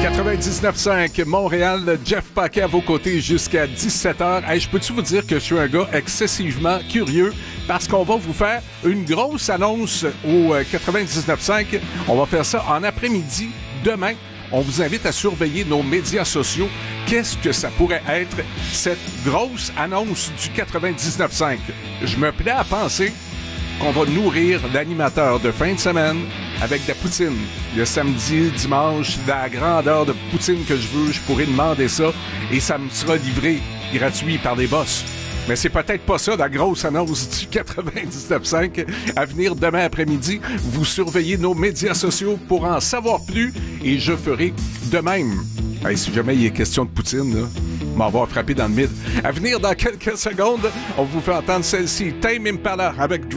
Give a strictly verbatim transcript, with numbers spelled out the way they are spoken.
quatre-vingt-dix-neuf cinq Montréal, Jeff Paquet à vos côtés jusqu'à dix-sept heures. Hey, je peux-tu vous dire que je suis un gars excessivement curieux parce qu'on va vous faire une grosse annonce au quatre-vingt-dix-neuf cinq. On va faire ça en après-midi demain. On vous invite à surveiller nos médias sociaux. Qu'est-ce que ça pourrait être, cette grosse annonce du quatre-vingt-dix-neuf cinq? Je me plais à penser qu'on va nourrir l'animateur de fin de semaine avec de la poutine. Le samedi, dimanche, de la grandeur de poutine que je veux, je pourrais demander ça et ça me sera livré gratuit par les boss. Mais c'est peut-être pas ça la grosse annonce du quatre-vingt-dix-neuf cinq. À venir demain après-midi, vous surveillez nos médias sociaux pour en savoir plus et je ferai de même. Hey, si jamais il est question de poutine, là, m'avoir frappé dans le mid. À venir dans quelques secondes, on vous fait entendre celle-ci, Tame Impala avec